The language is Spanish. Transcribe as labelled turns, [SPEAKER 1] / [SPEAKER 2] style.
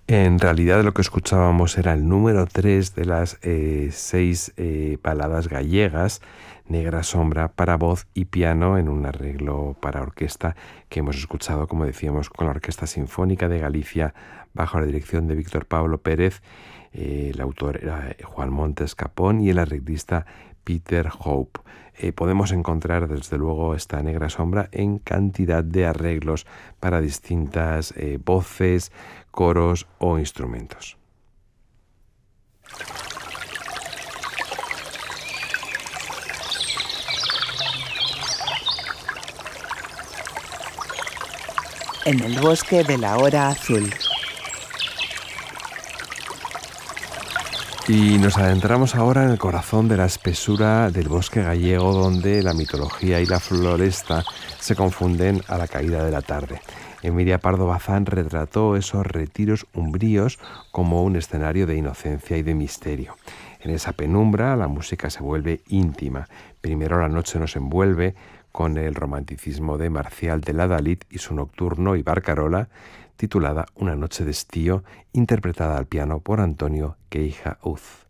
[SPEAKER 1] En realidad lo que escuchábamos era el número 3 de las 6 baladas gallegas, Negra Sombra, para voz y piano en un arreglo para orquesta que hemos escuchado, como decíamos, con la Orquesta Sinfónica de Galicia bajo la dirección de Víctor Pablo Pérez. El autor era Juan Montes Capón y el arreglista Peter Hope. Podemos encontrar desde luego esta Negra Sombra en cantidad de arreglos para distintas voces, coros o instrumentos.
[SPEAKER 2] En el bosque de la hora azul.
[SPEAKER 1] Y nos adentramos ahora en el corazón de la espesura del bosque gallego, donde la mitología y la floresta se confunden a la caída de la tarde. Emilia Pardo Bazán retrató esos retiros umbríos como un escenario de inocencia y de misterio. En esa penumbra la música se vuelve íntima. Primero la noche nos envuelve con el romanticismo de Marcial de Ladalit y su nocturno y barcarola, titulada Una noche de estío, interpretada al piano por Antonio Queija Uz.